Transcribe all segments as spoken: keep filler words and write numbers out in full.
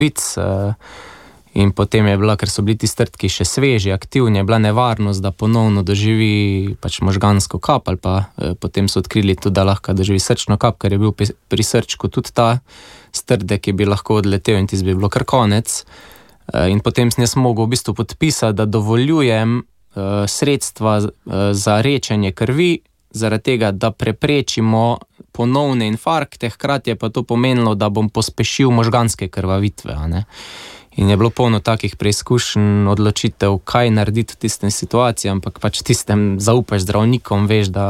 vic, in potem je bila, ker so bili ti strdki še sveži, aktivni, je bila nevarnost, da ponovno doživi pač možgansko kap, ali pa eh, potem so odkrili tudi, da lahko doživi srčno kap, ker je bil pri srčku tudi ta strdek, ki bi lahko odletel in tisti bi bilo kar konec. Eh, in potem sem jaz mogel v bistvu podpisati, da dovoljujem eh, sredstva eh, za rečenje krvi, zaradi tega, da preprečimo ponovne infarkte, hkrati je pa to pomenilo, da bom pospešil možganske krvavitve, a ne. In je bilo polno takih preizkušenj, odločitev, kaj narediti v tistem situaciji, ampak pač tistem zaupaš zdravnikom, veš, da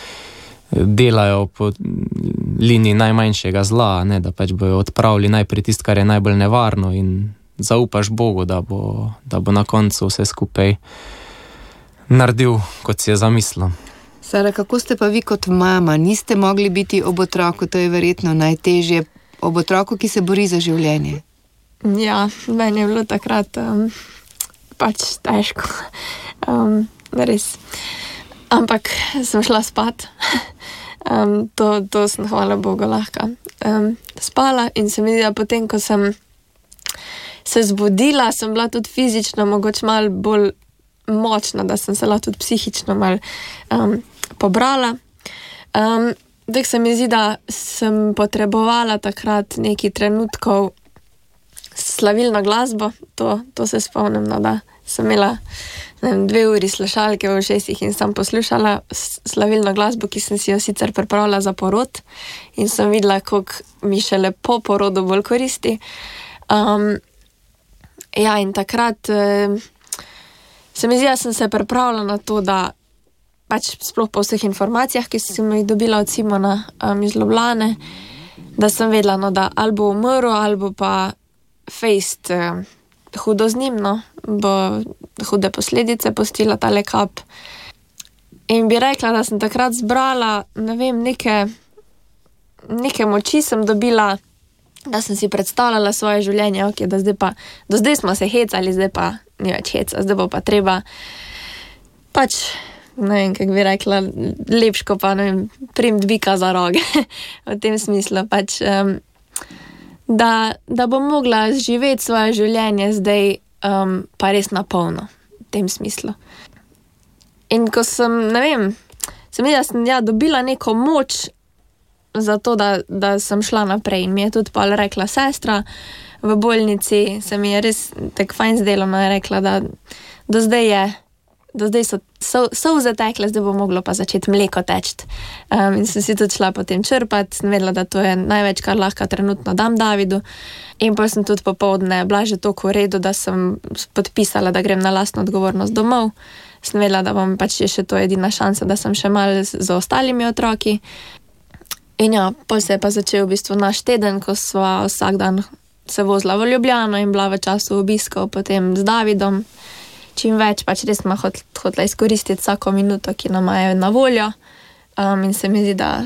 delajo po liniji najmanjšega zla, ne, da pač bojo odpravili najprej tisto, kar je najbolj nevarno, in zaupaš Bogu, da bo, da bo na koncu vse skupaj naredil, kot si je zamislil. Sara, kako ste pa vi kot mama? Niste mogli biti ob otroku, to je verjetno najtežje, ob otroku, ki se bori za življenje. Ja, meni je bilo takrat um, pač težko, um, res. Ampak sem šla spat, um, to, to sem hvala Bogu lahko um, spala in se mi zdi, da potem, ko sem se zbudila, sem bila tudi fizično mogoče malo bolj močna, da sem se lahko tudi psihično malo um, pobrala. Um, tak se mi zdi, da sem potrebovala takrat nekaj trenutkov slavilno glasbo, to, to se spomnim, no, da sem imela ne vem, dve uri slušalke v ušesih in sem poslušala slavilno glasbo, ki sem si jo sicer pripravila za porod in sem videla, koliko mi še lepo porodu bolj koristi. Um, ja, in takrat eh, se mi zdi, da sem se pripravila na to, da pač sploh po vseh informacijah, ki sem jih dobila od Simona um, iz Ljubljane, da sem vedela, no, da ali bo umrl, ali bo pa fejst eh, hudo z njim, no, bo hude posledice postila tale kap. In bi rekla, da sem takrat zbrala, ne vem, neke, neke moči sem dobila, da sem si predstavljala svoje življenje, ok, da zdaj pa, do zdaj smo se hecali, zdaj pa ni več heca, zdaj bo pa treba pač, ne vem, kako bi rekla, lepško pa, ne vem, prim dvika za roge, v tem smislu, pač, um, Da, da bom mogla živeti svoje življenje zdaj um, pa res napolno, v tem smislu. In ko sem, ne vem, sem videla, sem ja, dobila neko moč za to, da, da sem šla naprej. In mi je tudi pa rekla sestra v bolnici, se mi je res tako fajn zdelo, no, je rekla, da do zdaj je, do zdaj so solze tekle, zdaj bo moglo pa začeti mleko teči. Um, in sem si tudi šla potem črpati, sem vedela, da to je največ, kar lahko trenutno dam Davidu. In pa sem tudi popoldne bila že toliko v redu, da sem podpisala, da grem na lastno odgovornost domov. Sem vedela, da bom pač še to edina šansa, da sem še malo z, z ostalimi otroki. In ja, potem se je pa začel v bistvu naš teden, ko sva vsak dan se vozila v Ljubljano in bila v času obiskov potem z Davidom. Čim več, pač res smo hot, hotela izkoristiti vsako minuto, ki nam je na voljo. Um, in se mi zdi, da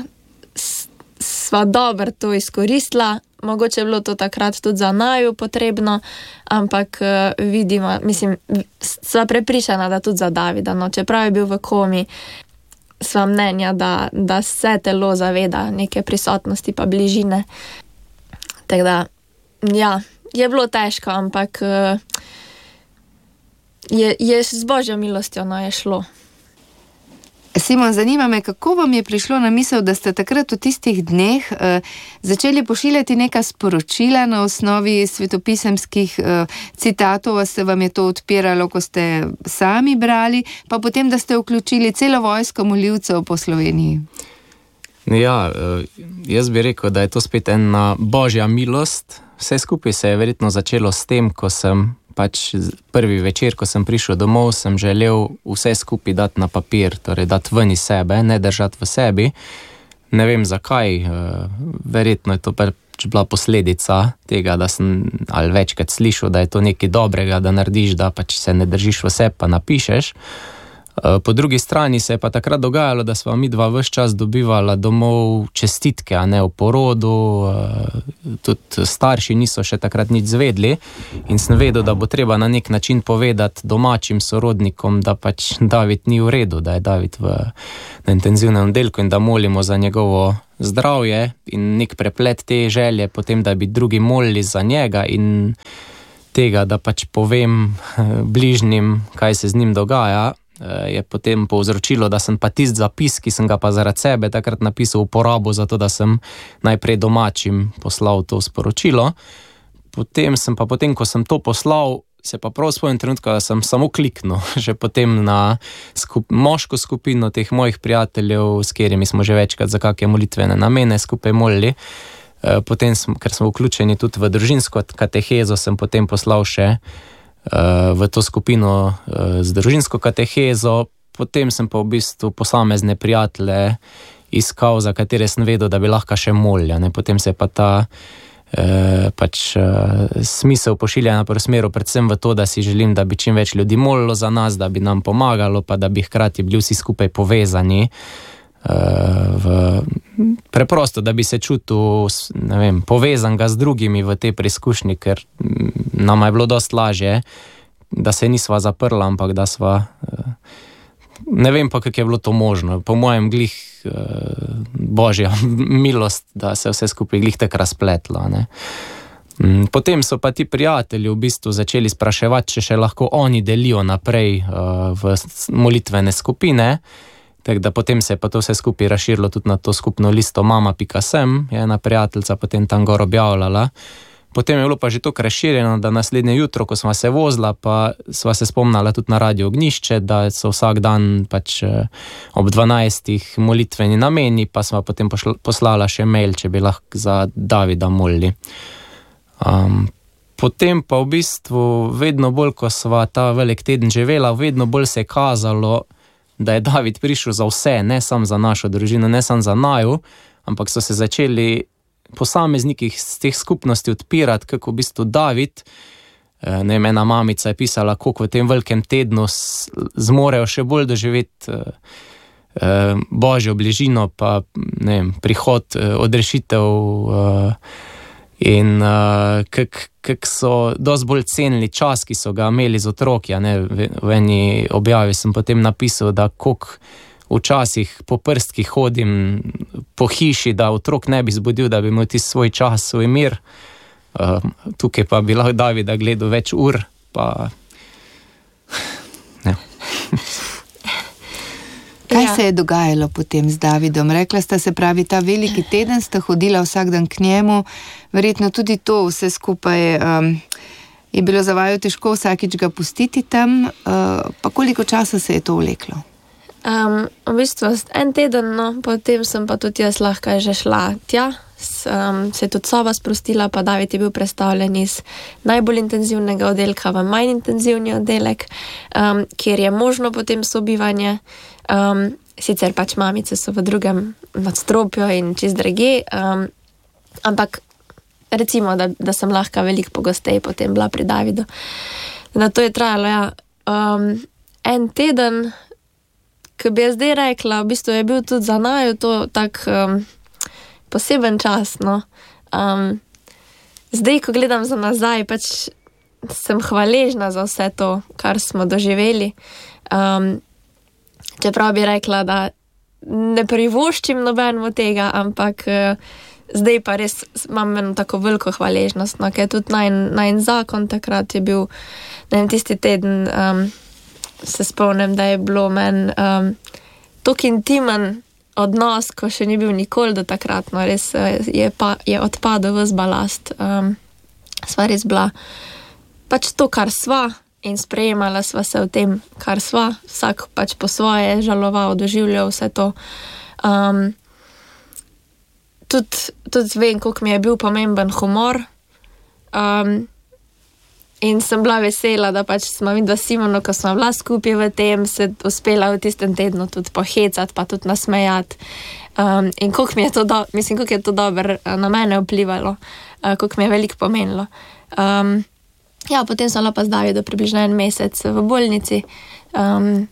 sva dobro to izkoristila. Mogoče je bilo to takrat tudi za naju potrebno, ampak uh, vidimo, mislim, sva prepričana, da tudi za Davida. No, čeprav je bil v komi, sva mnenja, da, da se telo zaveda neke prisotnosti pa bližine. Tako da, ja, je bilo težko, ampak uh, Je, je z Božjo milostjo, no, je šlo. Simon, zanima me, kako vam je prišlo na misel, da ste takrat v tistih dneh eh, začeli pošiljati neka sporočila na osnovi svetopisemskih eh, citatov, a se vam je to odpiralo, ko ste sami brali, pa potem, da ste vključili celo vojsko molivcev po Sloveniji? Ja, jaz bi rekel, da je to spet ena Božja milost. Vse skupaj se je verjetno začelo s tem, ko sem pač prvi večer, ko sem prišel domov, sem želel vse skupaj dati na papir, torej dati ven iz sebe, ne držati v sebi. Ne vem zakaj, verjetno je to pač bila posledica tega, da sem ali večkrat slišal, da je to nekaj dobrega, da narediš, da pač se ne držiš v sebi, pa napišeš. Po drugi strani se je pa takrat dogajalo, da sva mi dva ves čas dobivala domov čestitke, a ne o porodu, tudi starši niso še takrat nič zvedli in sem vedel, da bo treba na nek način povedati domačim sorodnikom, da pač David ni v redu, da je David v, na intenzivnem oddelku in da molimo za njegovo zdravje in nek preplet te želje, potem da bi drugi molili za njega in tega, da pač povem bližnjim, kaj se z njim dogaja, je potem povzročilo, da sem pa tist zapis, ki sem ga pa zaradi sebe takrat napisal v porabo, zato da sem najprej domačim poslal to sporočilo. Potem sem pa potem, ko sem to poslal, se pa prav spomnim trenutka, da sem samo kliknil, že potem na skup, moško skupino teh mojih prijateljev, s katerimi smo že večkrat za kakšne molitvene namene skupaj molili. Potem, sem, ker smo vključeni tudi v družinsko katehezo, sem potem poslal še v to skupino z družinsko katehezo, potem sem pa v bistvu posamezne prijatelje iskal, za katere sem vedel, da bi lahko še molil. Potem se je pa ta eh, pač eh, smisel pošiljanja preusmeril predvsem v to, da si želim, da bi čim več ljudi molilo za nas, da bi nam pomagalo, pa da bi hkrati bili vsi skupaj povezani. V, preprosto, da bi se čutil, ne vem, povezan ga z drugimi v tej preizkušnji, ker nam je bilo dosti lažje, da se nisva zaprla, ampak da sva, ne vem pa, kako je bilo to možno. Po mojem glih božja milost, da se vse skupaj glih tako razpletlo, ne. Potem so pa ti prijatelji v bistvu začeli spraševati, če še lahko oni delijo naprej v molitvene skupine. Tako da potem se je pa to vse skupaj razširilo tudi na to skupno listo mama pika sem, je ena prijateljica potem tam gor objavljala. Potem je bilo pa že to razširjeno, da naslednje jutro, ko sva se vozila, pa sva se spomnila tudi na Radio Ognjišče, da so vsak dan pač ob dvanajstih molitveni nameni, pa sva potem pošla, poslala še mail, če bi lahko za Davida molili. Um, potem pa v bistvu vedno bolj, ko sva ta velik teden živela, vedno bolj se je kazalo, da je David prišel za vse, ne samo za našo družino, ne samo za naju, ampak so se začeli posamezniki z teh skupnosti odpirati, kako v bistvu David, ne vem, ena mamica je pisala, koliko v tem velikem tednu zmorejo še bolj doživeti božjo bližino, pa ne vem, prihod, odrešitev in kako kak so dosti bolj cenili čas, ki so ga imeli z otroki. Ne? V eni objavi sem potem napisal, da koliko včasih po prstkih hodim po hiši, da otrok ne bi zbudil, da bi imel ti svoj čas, svoj mir. Uh, tukaj pa bi lahko Davida gledal več ur, pa ne. Kaj se je dogajalo potem z Davidom? Rekla sta, se pravi, ta veliki teden sta hodila vsak dan k njemu, verjetno tudi to vse skupaj um, je bilo za vaju težko vsakič ga pustiti tam, uh, pa koliko časa se je to vleklo? Um, v bistvu en teden, no, potem sem pa tudi jaz lahko že šla tja, s, um, se je tudi soba sprostila, pa David je bil prestavljen iz najbolj intenzivnega oddelka v manj intenzivni oddelek, um, kjer je možno potem sobivanje. Um, sicer pač mamice so v drugem nadstropju in čist drugje, um, ampak recimo, da, da sem lahko veliko pogosteje potem bila pri Davidu. Na to je trajalo, ja, um, en teden, ki bi jaz zdaj rekla, v bistvu je bil tudi za naju to tak um, poseben čas, no. Um, zdaj, ko gledam za nazaj, pač sem hvaležna za vse to, kar smo doživeli. Um, Čeprav bi rekla, da ne privoščim nobenemu tega, ampak uh, zdaj pa res imam eno tako veliko hvaležnost, no, ker tudi najn, najn zakon takrat je bil, ne vem, tisti teden, um, se spomnim, da je bilo men um, toliko intimen odnos, ko še ni bil nikoli do takrat, no, res uh, je, pa, je odpadel ves balast. Um, sva res bila pač to, kar sva, in sprejemala sva se v tem, kar sva, vsak pač po svoje žaloval, doživljal vse to. Um, tudi, tudi vem, koliko mi je bil pomemben humor, um, in sem bila vesela, da pač smo videla Simono, ko smo bila skupaj v tem, se uspela v tistem tednu tudi pohecati, pa tudi nasmejati. Um, in koliko mi je to, do, mislim, koliko je to dobro na mene vplivalo, uh, koliko mi je veliko pomenilo. Um, Ja, potem sem bila pa z Davidom približno en mesec v bolnici. Um,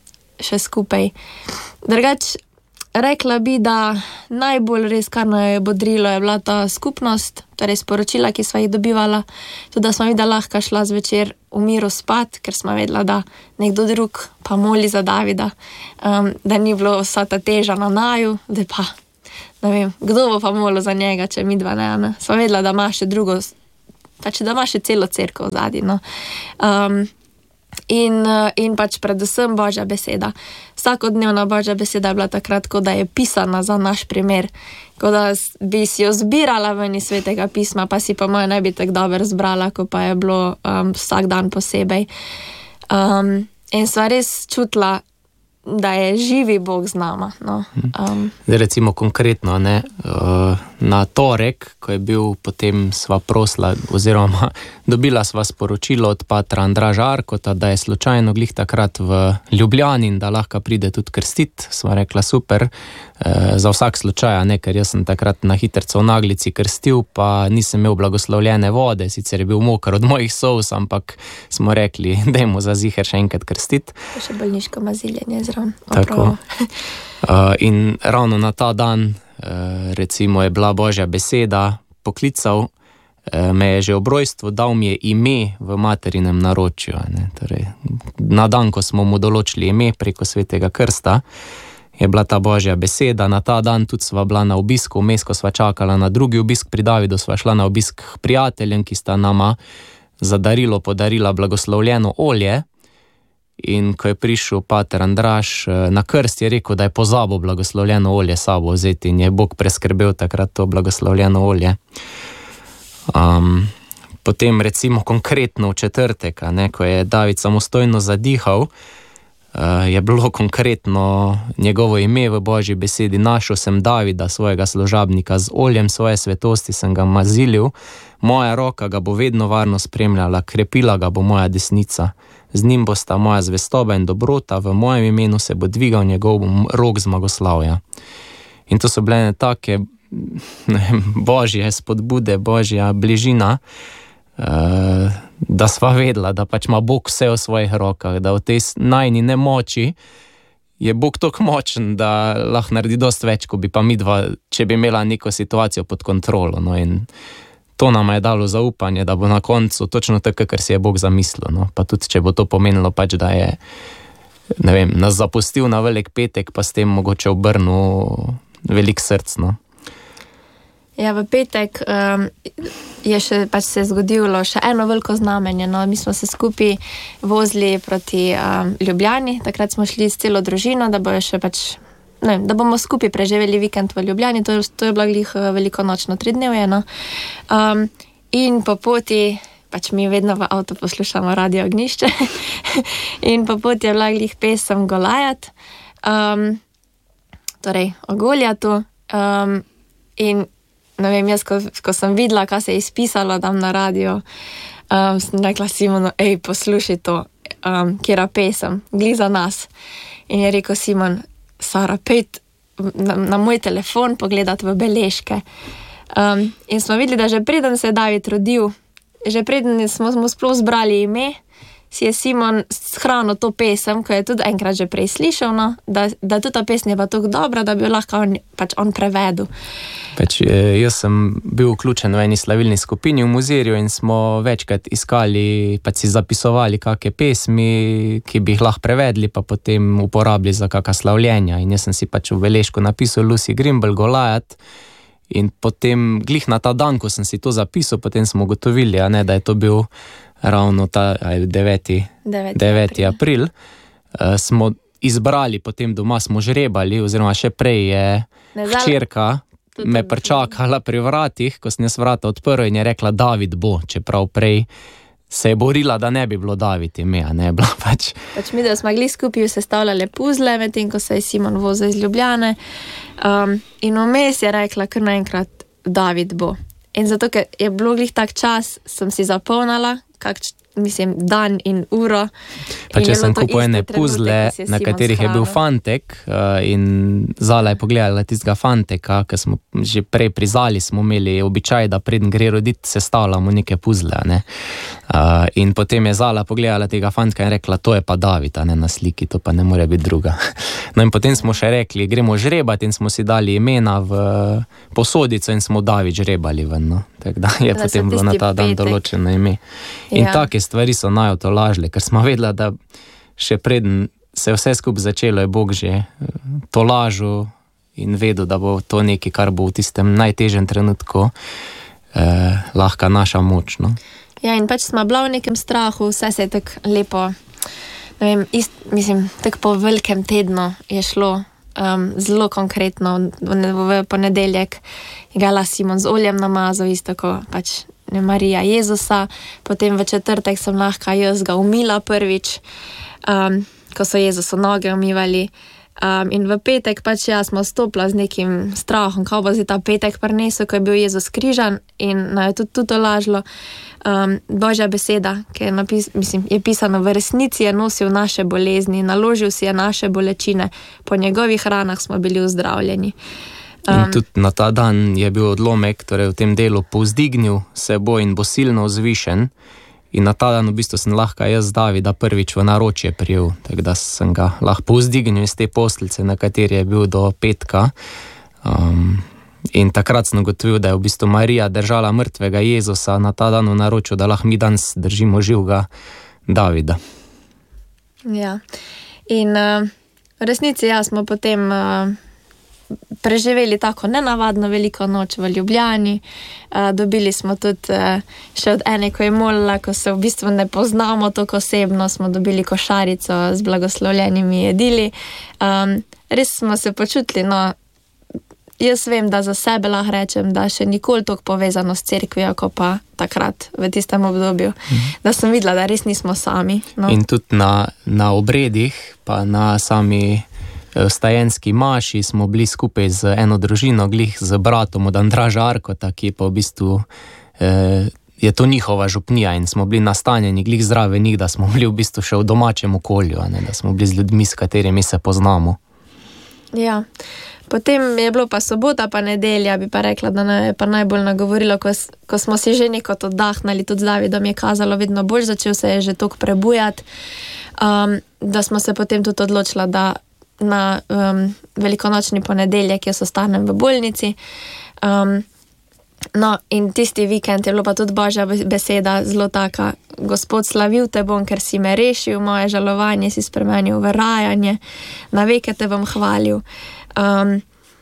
še skupaj. Drugač, rekla bi, da najbolj res, kar nas je bodrilo, je bila ta skupnost, torej sporočila, ki sva jih dobivala, tudi da smo videla lahko šla zvečer v miru spat, ker smo vedela, da nekdo drug pa moli za Davida, um, da ni bilo vsa ta teža na naju, da pa, ne vem, kdo bo pa molil za njega, če mi dva ne, ne. Sva vedela, da ima še drugo, pač da ima še celo cerkev zadnji, no. Um, In, in pač predvsem Božja beseda. Vsakodnevna Božja beseda je bila takrat, ko da je pisana za naš primer. Ko da bi si jo zbirala ven iz Svetega pisma, pa si pa moja ne bi tako dobro zbrala, ko pa je bilo um, vsak dan posebej. Um, in sva res čutila, da je živi Bog z nama. No. Um. Zdaj recimo konkretno, ne, na torek, ko je bil, potem sva prosla, oziroma dobila sva sporočilo od patra Andraža Arkota, da je slučajno glih takrat v Ljubljani in da lahko pride tudi krstit. Sva rekla super, za vsak slučaj, ne, ker jaz sem takrat na hitrco v Naglici krstil, pa nisem imel blagoslovljene vode, sicer je bil moker od mojih solz, ampak smo rekli, dajmo za ziher še enkrat krstit. Še bolniško maziljenje zraven. Tako. Uh, in ravno na ta dan, uh, recimo, je bila Božja beseda, poklical uh, me je že ob rojstvu, dal mi je ime v materinem naročju. Ne? Torej, na dan, ko smo mu določili ime preko Svetega krsta, je bila ta Božja beseda. Na ta dan tudi sva bila na obisku, vmes, ko sva čakala na drugi obisk pri Davidu, sva šla na obisk k prijateljem, ki sta nama za darilo podarila blagoslovljeno olje. In ko je prišel pater Andraž na krst, je rekel, da je pozabil blagoslovljeno olje sabo vzeti in je Bog preskrbel takrat to blagoslovljeno olje. Um, potem recimo konkretno v četrtek, ne, ko je David samostojno zadihal, uh, je bilo konkretno njegovo ime v Božji besedi. Našel sem Davida, svojega služabnika, z oljem svoje svetosti sem ga mazilil, moja roka ga bo vedno varno spremljala, krepila ga bo moja desnica. Z njim bosta moja zvestoba in dobrota, v mojem imenu se bo dvigal njegov rok zmagoslavja. In to so bile ne take ne, Božje spodbude, Božja bližina, uh, da sva vedela, da pač ima Bog vse v svojih rokah, da v tej najni nemoči je Bog tako močen, da lahko naredi dosti več, ko bi pa midva, če bi imela neko situacijo pod kontrolo. No, in to nam je dalo zaupanje, da bo na koncu točno tako, kar si je Bog zamislil. No. Pa tudi, če bo to pomenilo pač, da je, ne vem, nas zapustil na velik petek, pa s tem mogoče obrnil velik src. No. Ja, v petek um, je še pač se zgodilo še eno veliko znamenje. No. Mi smo se skupaj vozili proti um, Ljubljani, takrat smo šli s celo družino, da bojo še pač Ne, da bomo skupaj preživeli vikend v Ljubljani, to, to je bilo glih veliko nočno tridnevje, no. Um, in po poti, pač mi vedno v avtu poslušamo Radio Ognjišče, in po poti je bila glih pesem Golajat, um, torej o Goljatu, um, in ne vem, jaz, ko, ko sem videla, kaj se je izpisalo tam na radio, um, sem rekla Simonu, ej, poslušaj to, um, kjera pesem, glih za nas. In je rekel Simon, Sara, pejt na, na moj telefon pogledati v beležke. Um, in smo videli, da že preden se je David rodil, že preden smo, smo sploh zbrali ime, si je Simon shranil to pesem, ko je tudi enkrat že prej slišal, no, da, da tudi ta pesem je pa tako dobra, da bi jo lahko on, pač on prevedel. Pač, jaz sem bil vključen v eni slavilni skupini v Mozirju in smo večkrat iskali, pač si zapisovali kakšne pesmi, ki bi jih lahko prevedli, pa potem uporabili za kakšna slavljenja. In jaz sem si pač v beležku napisal Lucy Grimble, Golajat, in potem glih na ta dan, ko sem si to zapisal, potem smo ugotovili, a ne, da je to bil ravno ta deveti april, uh, smo izbrali, potem doma smo žrebali, oziroma še prej je hčerka me pričakala pri vratih, ko sem jaz vrata odprl in je rekla, David bo, čeprav prej se je borila, da ne bi bilo David ime, a ne bila pač. Pač mi, da smo gli skupaj sestavljali puzle, medtem ko se je Simon vozil iz Ljubljane, um, in vmes je rekla kar naenkrat, David bo. In zato, ker je bilo glih tak čas, sem si zapolnala, kak, mislim, dan in uro. Pa če sem kupil ene puzle, na katerih je bil fantek, uh, in Zala je pogledala tistega fanteka, ker smo že prej pri Zali smo imeli običaj, da preden gre roditi, sestavljamo neke puzle, ne. Uh, In potem je Zala pogledala tega fantka in rekla, to je pa David, a ne na sliki, to pa ne more biti druga. No in potem smo še rekli, gremo žrebati in smo si dali imena v posodico in smo David žrebali ven, no. Tako da je da potem bilo na ta dan petek določeno ime. In ja. Take stvari so naj to lažle, ker smo vedela, da še preden se je vse skupaj začelo, je Bog že to lažil in vedel, da bo to nekaj, kar bo v tistem najtežjem trenutku eh, lahko naša moč, no. Ja, in pač smo bila v nekem strahu, vse se je tako lepo, ne vem, ist, mislim, tako po velikem tednu je šlo um, zelo konkretno. V, v ponedeljek je gala Simon z oljem namazal, isto ko pač ne, Marija Jezusa, potem v četrtek sem lahko jaz ga umila prvič, um, ko so Jezusu noge umivali. Um, in v petek pač jaz smo stopila z nekim strahom, kako bo zdaj ta petek prinesel, ko je bil Jezus križan in na je tudi to lažlo. Um, Božja beseda, ki je, napis, mislim, je pisano, v resnici je nosil naše bolezni, naložil si je naše bolečine, po njegovih ranah smo bili uzdravljeni. Um, in tudi na ta dan je bil odlomek, torej v tem delu povzdignil se bo in bo silno vzvišen. In na ta dan v bistvu sem lahko jaz Davida prvič v naročje prijel, tako da sem ga lahko povzdignil iz te posteljice, na kateri je bil do petka. Um, in takrat sem ugotovil, da je v bistvu Marija držala mrtvega Jezusa na ta dan v naročju, da lahko mi danes držimo živega Davida. Ja, in uh, v resnici ja smo potem uh, preživeli tako nenavadno veliko noč v Ljubljani. Uh, dobili smo tudi uh, še od ene, ko je molila, ko se v bistvu ne poznamo tako osebno, smo dobili košarico z blagoslovljenimi jedili. Um, res smo se počutili, no, jaz vem, da za sebe lahko rečem, da še nikoli tako povezano s cerkvijo, ko pa takrat v tistem obdobju, mhm. da sem videla, da res nismo sami. No. In tudi na, na obredih, pa na sami vstajenski maši smo bili skupaj z eno družino, glih z bratom od Andraža Arkota, ki pa v bistvu eh, je to njihova župnija in smo bili nastanjeni glih zraven njih, da smo bili v bistvu še v domačem okolju, ne, da smo bili z ljudmi, s katerimi se poznamo. Ja, potem je bilo pa sobota, pa nedelja, bi pa rekla, da je pa najbolj nagovorilo, ko, ko smo si že nekot oddahnali, tudi z Davidom je kazalo vedno bolj, začel se je že toliko prebujati, um, da smo se potem tudi odločila, da na um, velikonočni ponedeljek jaz ostanem v bolnici. Um, no, in tisti vikend je bilo pa tudi Božja beseda zelo taka, Gospod, slavil te bom, ker si me rešil, moje žalovanje si spremenil v rajanje, na veke te bom hvalil. Um,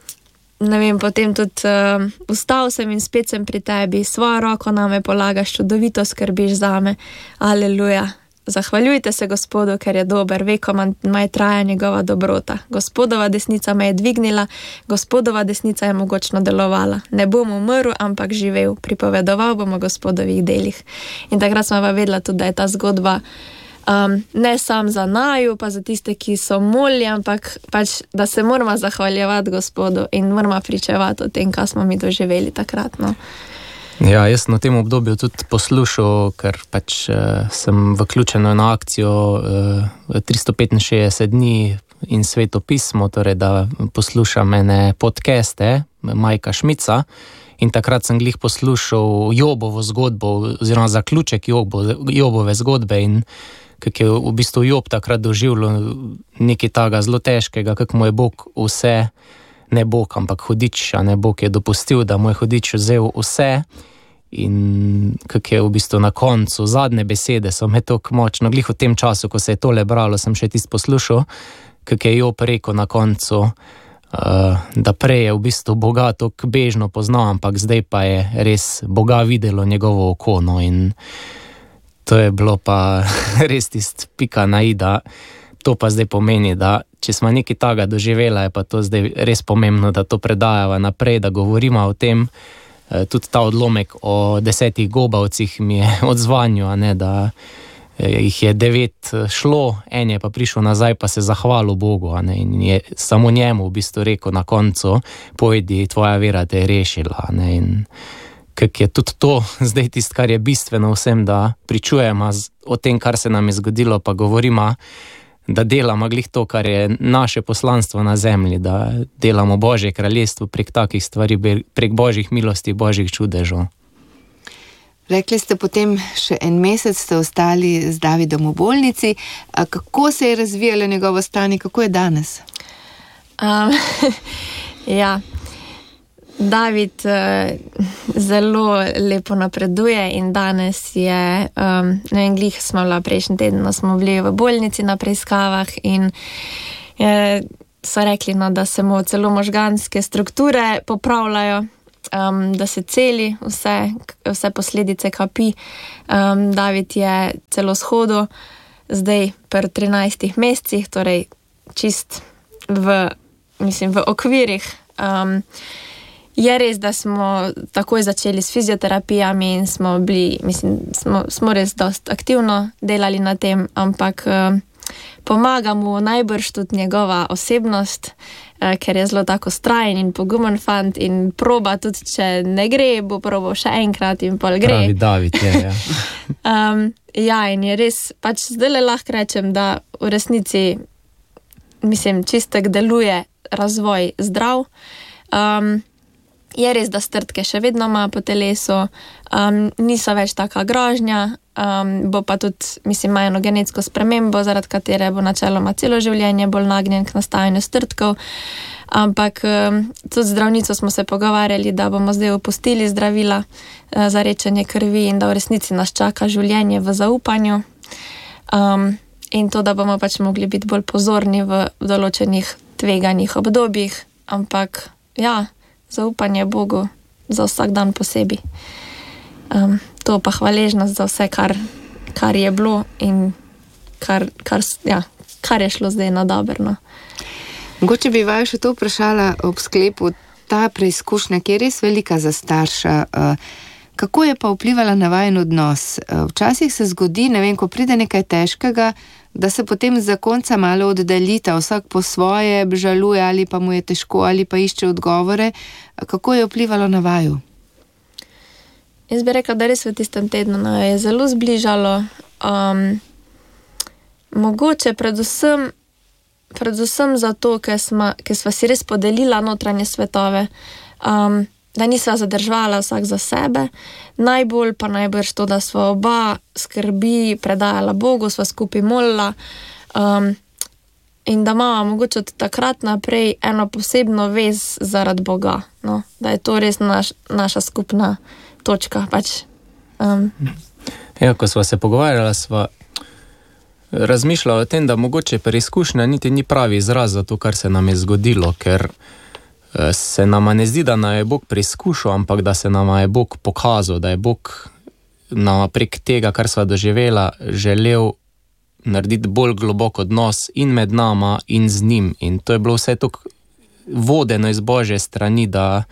ne vem, potem tudi um, vstal sem in spet sem pri tebi, svojo roko name polagaš, čudovito skrbiš zame. Aleluja. Zahvaljujte se Gospodu, ker je dober, vekoma maj traja njegova dobrota. Gospodova desnica me je dvignila, Gospodova desnica je mogočno delovala. Ne bom umrl, ampak živel, pripovedoval bom o Gospodovih delih. In takrat smo pa vedela tudi, da je ta zgodba um, ne sam za naju, pa za tiste, ki so molili, ampak pač, da se moramo zahvaljevati Gospodu in moramo pričevati o tem, kaj smo mi doživeli takrat, no. Ja, jaz sem v tem obdobju tudi poslušal, ker pač uh, sem vključen na akcijo uh, tristo petinšestdeset dni in Sveto pismo, torej da poslušam ene podcaste Majka Šmica, in takrat sem glih poslušal Jobovo zgodbo oziroma zaključek Jobo, Jobove zgodbe in kako je v bistvu Job takrat doživljal nekaj taga zelo težkega, kako mu je Bog vse, ne Bog, ampak hudič, a ne Bog je dopustil, da mu je hudič vzel vse. In kako je v bistvu na koncu, zadnje besede so me tako močno, glih v tem času, ko se je tole bralo, sem še tist poslušal, kako je Job rekel na koncu, uh, da prej je v bistvu Boga tako bežno poznal, ampak zdaj pa je res Boga videlo njegovo oko, no, in to je bilo pa res tist pika na i, da to pa zdaj pomeni, da če smo nekaj taga doživela, je pa to zdaj res pomembno, da to predajava naprej, da govorimo o tem. Tudi ta odlomek o desetih gobavcih mi je odzvanju, a ne, da jih je devet šlo, en je pa prišel nazaj, pa se zahvalil Bogu, a ne, in je samo njemu v bistvu rekel na koncu, pojdi, tvoja vera te je rešila, a ne, in kak je tudi to zdaj tist, kar je bistveno vsem, da pričujemo o tem, kar se nam je zgodilo, pa govorimo, da delamo glih to, kar je naše poslanstvo na zemlji, da delamo Božje kraljestvo prek takih stvari, prek Božjih milosti, Božjih čudežov. Rekli ste potem še en mesec ste ostali z Davidom v bolnici. Kako se je razvijalo njegovo stanje, kako je danes? Um, ja, David uh, zelo lepo napreduje in danes je, um, ne vem, glih smo bila prejšnji teden, smo bili v bolnici na preiskavah in je, so rekli, no, da se mu celo možganske strukture popravljajo, um, da se celi vse, vse posledice kapi. Um, David je celo shodo zdaj pri trinajstih mesecih, torej čist v, mislim, v okvirih. Um, je res, da smo takoj začeli s fizioterapijami in smo bili, mislim, smo, smo res dost aktivno delali na tem, ampak um, pomaga mu najbrž tudi njegova osebnost, eh, ker je zelo tako strajen in pogumen fant in proba tudi, če ne gre, bo probal še enkrat in pol gre. Pravi David je, ja. um, ja, in je res, pač zdaj le lahko rečem, da v resnici, mislim, čistek deluje razvoj zdrav. Um, je res, da strtke še vedno ima po telesu, um, niso več taka grožnja, um, bo pa tudi, mislim, ima eno genetsko spremembo, zaradi katere bo načeloma celo življenje bolj nagnjen k nastajanju strtkov, ampak um, tudi z zdravnico smo se pogovarjali, da bomo zdaj opustili zdravila uh, za rečenje krvi in da v resnici nas čaka življenje v zaupanju. Um, in to, da bomo pač mogli biti bolj pozorni v določenih tveganih obdobjih, ampak ja, zaupanje Bogu za vsak dan posebej. Um, to pa hvaležnost za vse, kar, kar je bilo in kar, kar, ja, kar je šlo zdaj na dobro. Mogoče bi vaju še to vprašala ob sklepu, ta preizkušnja, ki je res velika za starša, kako je pa vplivala na vajen odnos? Včasih se zgodi, ne vem, ko pride nekaj težkega, da se potem za konca malo oddaljita, vsak po svoje žaluje ali pa mu je težko ali pa išče odgovore. Kako je vplivalo na vaju? Jaz bi rekla, da res v tistem tednu no, je zelo zbližalo. Um, mogoče predvsem, predvsem zato, ker sva, ker sva si res podelila notranje svetove, um, da nisva zadržvala vsak za sebe. Najbolj pa najbrž to, da sva oba skrbi predajala Bogu, sva skupaj molila um, in da imamo mogoče od takrat naprej eno posebno vez zaradi Boga. No? Da je to res naš, naša skupna točka. Pač, um. Ja, ko sva se pogovarjala, sva razmišljala o tem, da mogoče preizkušnja niti ni pravi izraz za to, kar se nam je zgodilo, ker se nama ne zdi, da nam je Bog preizkušal, ampak da se nama je Bog pokazal, da je Bog nama prek tega, kar sva doživela, želel narediti bolj globok odnos in med nama in z njim. In to je bilo vse tako vodeno iz Božje strani, da,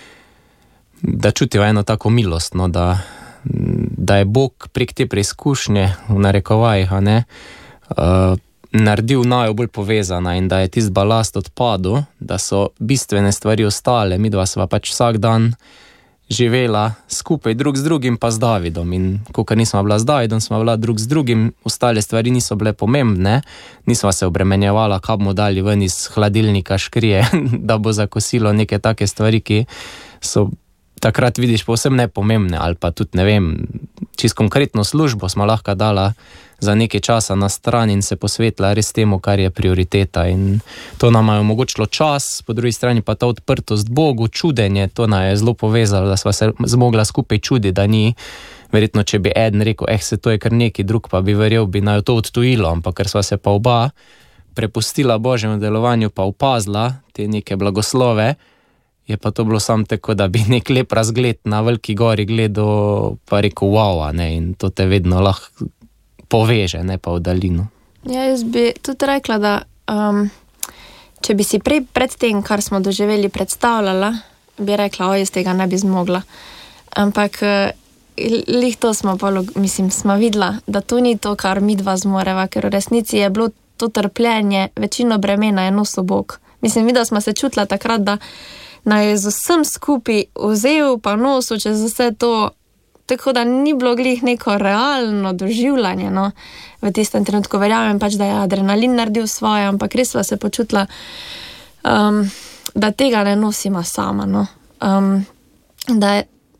da čutijo eno tako milost, no, da, da je Bog prek te preizkušnje, v narekovajih, a ne, uh, naredil naju bolj povezana in da je tist balast odpadel, da so bistvene stvari ostale. Midva sva pač vsak dan živela skupaj drug z drugim pa z Davidom in kakor nisva bila z Davidom, sva bila drug z drugim, ostale stvari niso bile pomembne, nisva se obremenjevala, kaj bomo dali ven iz hladilnika škrije, da bo zakosilo neke take stvari, ki so takrat vidiš povsem nepomembne, ali pa tudi, ne vem, čisto konkretno službo smo lahko dala za nekaj časa na stran in se posvetila res temu, kar je prioriteta in to nam je omogočilo čas, po drugi strani pa ta odprtost Bogu, čudenje, to nam je zelo povezalo, da sva se zmogla skupaj čudi, da ni, verjetno, če bi eden rekel, eh, se to je kar neki drug, pa bi verjel, bi naj to odtujilo, ampak ker sva se pa oba prepustila Božjemu delovanju, pa opazila te neke blagoslove, je pa to bilo sam tako, da bi nek lep razgled na veliki gori gledal, pa rekel, wow, ne, in to te vedno lahko poveže, ne pa v daljino. Ja, jaz bi tudi rekla, da um, če bi si prej pred tem, kar smo doživeli, predstavljala, bi rekla, o, jaz tega ne bi zmogla. Ampak lih to smo pa, mislim, smo videla, da to ni to, kar mi dva zmoreva, ker v resnici je bilo to trpljenje, večino bremena je nosil Bog. Mislim, videla smo se čutila takrat, da naj je z vsem skupaj vzel pa nosil čez vse to, tako da ni bilo glih neko realno doživljanje, no. V tistem trenutku verjamem pač, da je adrenalin naredil svoje, ampak res sva se počutila, um, da tega ne nosima sama, no. Um, da,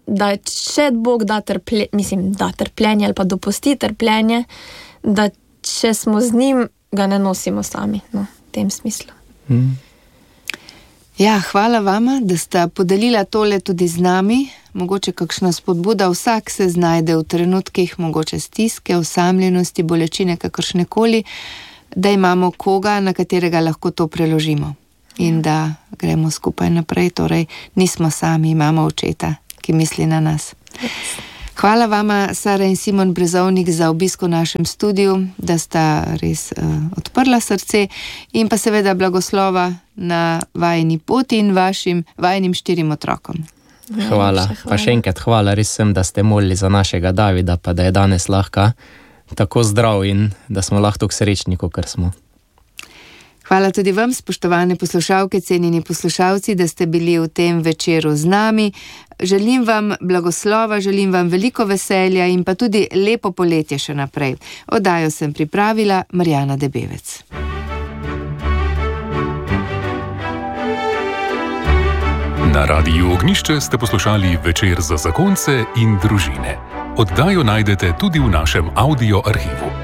da če Bog da trpljenje, mislim, da trpljenje ali pa dopusti trpljenje, da če smo z njim, ga ne nosimo sami, no, v tem smislu. Mm. Ja, hvala vama, da sta podelila tole tudi z nami. Mogoče kakšna spodbuda, vsak se znajde v trenutkih, mogoče stiske, osamljenosti, bolečine, kakršnekoli, da imamo koga, na katerega lahko to preložimo. In da gremo skupaj naprej, torej nismo sami, imamo očeta, ki misli na nas. Hvala vama, Sara in Simon Brezovnik, za obisk v našem studiu, da sta res uh, odprla srce in pa seveda blagoslova na vajini poti in vašim vajinim štirim otrokom. Hvala. hvala, pa še enkrat hvala, res sem, da ste molili za našega Davida, pa da je danes lahko tako zdrav in da smo lahko tako srečni, kot smo. Hvala tudi vam, spoštovane poslušalke, cenjeni poslušalci, da ste bili v tem večeru z nami. Želim vam blagoslova, želim vam veliko veselja in pa tudi lepo poletje še naprej. Oddajo sem pripravila Marjana Debevec. Na Radiu Ognjišče ste poslušali Večer za zakonce in družine. Oddajo najdete tudi v našem audio arhivu.